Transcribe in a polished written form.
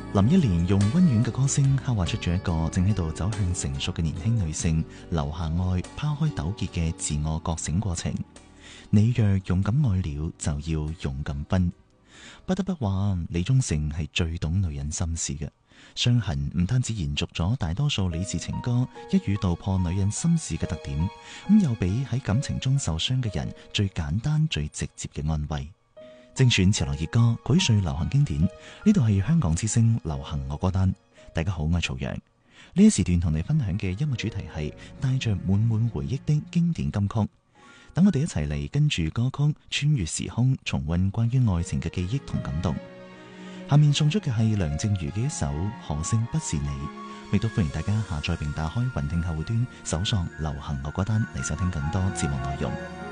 林憶蓮用溫軟嘅歌聲刻畫出咗一個正喺度走向成熟嘅年輕女性留下愛、拋開糾結嘅自我覺醒過程。你若勇敢愛了，就要勇敢奔。不得不話，李宗盛係最懂女人心事嘅。傷痕唔單止延續咗大多數李氏情歌一語道破女人心事嘅特點，咁又俾喺感情中受傷嘅人最簡單、最直接嘅安慰。精選潮流熱歌，膾萃流行經典。呢度係香港之聲流行我歌單。大家好，我係曹陽。呢一時段同你分享嘅音樂主題係帶着滿滿回憶的經典金曲。等我哋一齊嚟跟住歌曲穿越時空，重溫關於愛情嘅記憶同感動。下面送出嘅係梁靜茹嘅一首《可惜不是你》，亦都歡迎大家下載並打開雲聽客戶端，搜索流行我歌單嚟收聽更多節目內容。